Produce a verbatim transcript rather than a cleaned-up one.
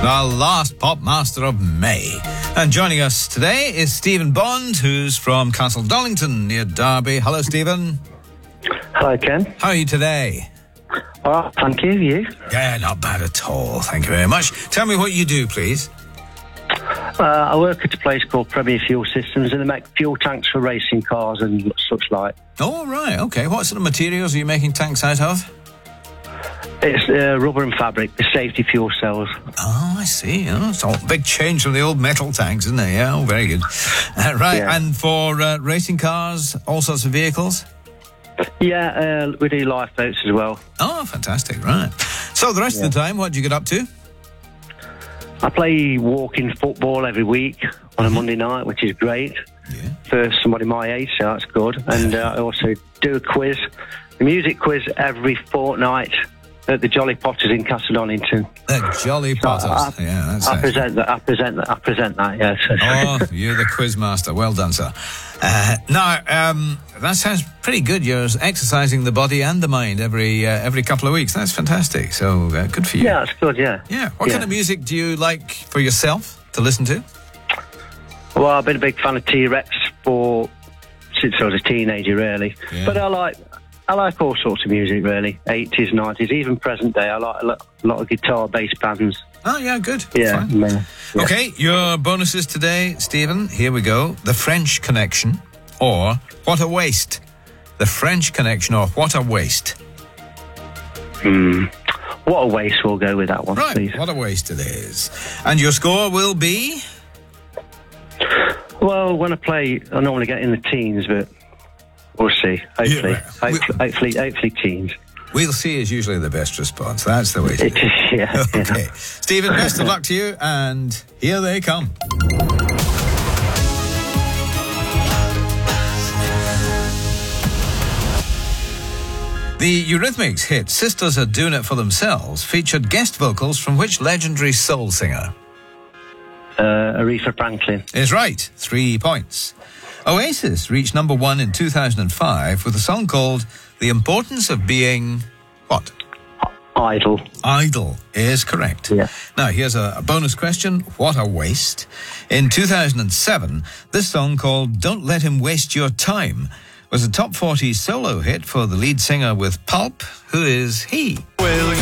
The last pop master of May. And joining us today is Stephen Bond, who's from Castle Dollington near Derby. Hello, Stephen. Hello, Ken. How are you today? Oh, thank you. You? Yeah, not bad at all. Thank you very much. Tell me what you do, please. Uh, I work at a place called Premier Fuel Systems, and they make fuel tanks for racing cars and such like. Oh, right. Okay. What sort of materials are you making tanks out of? It's uh, rubber and fabric, the safety fuel cells. Oh, I see. Oh, it's all a big change from the old metal tanks, isn't it? Yeah, oh, very good. Uh, right. Yeah. And for uh, racing cars, all sorts of vehicles? Yeah, uh, we do lifeboats as well. Oh, fantastic. Right. So the rest Yeah. of the time, what do you get up to? I play walking football every week on a Monday night, which is great Yeah. for somebody my age, so that's good. And uh, I also do a quiz, a music quiz every fortnight at the Jolly Potters in Castle Donington. The Jolly Potters. I, yeah, that's I it. present that. I present that. I present that. Yes. Oh, you're the quiz master. Well done, sir. Uh, now, um, that sounds pretty good. You're exercising the body and the mind every uh, every couple of weeks. That's fantastic. So uh, good for you. Yeah, that's good. Yeah. Yeah. What Yeah. kind of music do you like for yourself to listen to? Well, I've been a big fan of T-Rex for since I was a teenager, really. Yeah. But I like I like all sorts of music, really. eighties, nineties, even present day. I like a lot, a lot of guitar, bass bands. Oh, yeah, good. Yeah. Fine. yeah. yeah. Okay, your bonuses today, Stephen. Here we go. The French Connection or What a Waste. The French Connection or What a Waste. Hmm. What a waste. We'll go with that one, Right, please. what a waste it is. And your score will be? Well, when I play, I normally get in the teens, but we'll see. Hopefully, Yeah. hopefully, hopefully, hopefully, teens. We'll see is usually the best response. That's the way to It do is, it. yeah. Okay. yeah. Stephen, best of luck to you, and here they come. The Eurythmics hit Sisters Are Doing It For Themselves featured guest vocals from which legendary soul singer? Uh, Aretha Franklin. Is right. Three points. Oasis reached number one in two thousand five with a song called The Importance of Being... what? Idol. Idle is correct. Yeah. Now, here's a, a bonus question. What a waste. In two thousand seven, this song called Don't Let Him Waste Your Time was a top forty solo hit for the lead singer with Pulp. Who is he?